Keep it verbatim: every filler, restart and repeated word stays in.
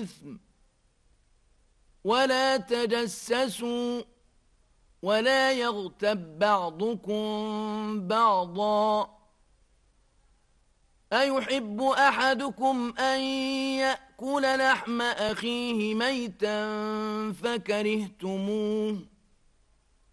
الإثم ولا تجسسوا ولا يغتب بعضكم بعضا أيحب أحدكم أن يأكل لحم أخيه ميتا فكرهتموه